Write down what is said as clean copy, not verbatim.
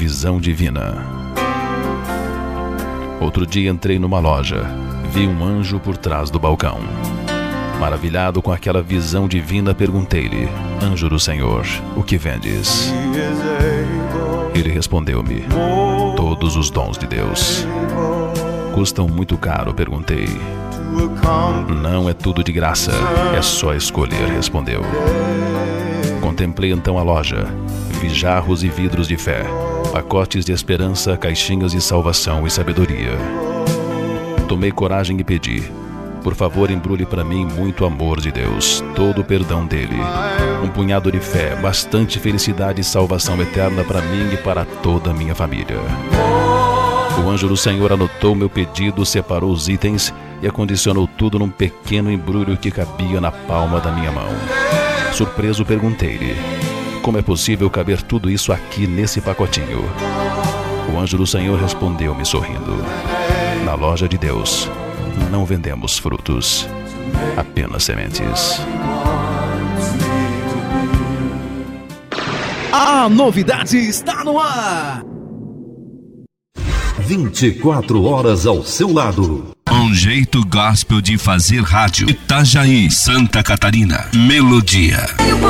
visão divina. Outro dia entrei numa loja, vi um anjo por trás do balcão. Maravilhado com aquela visão divina, perguntei-lhe: anjo do Senhor, o que vendes? Ele respondeu-me: todos os dons de Deus. Custam muito caro? Perguntei. Não, é tudo de graça, é só escolher, respondeu. Contemplei então a loja, vi jarros e vidros de fé, pacotes de esperança, caixinhas de salvação e sabedoria. Tomei coragem e pedi: por favor, embrulhe para mim muito amor de Deus, todo o perdão dele, um punhado de fé, bastante felicidade e salvação eterna para mim e para toda a minha família. O anjo do Senhor anotou meu pedido, separou os itens e acondicionou tudo num pequeno embrulho que cabia na palma da minha mão. Surpreso, perguntei-lhe: como é possível caber tudo isso aqui nesse pacotinho? O anjo do Senhor respondeu-me sorrindo: na loja de Deus não vendemos frutos, apenas sementes. A novidade está no ar. 24 horas ao seu lado. Um jeito gospel de fazer rádio. Itajaí, Santa Catarina. Melodia.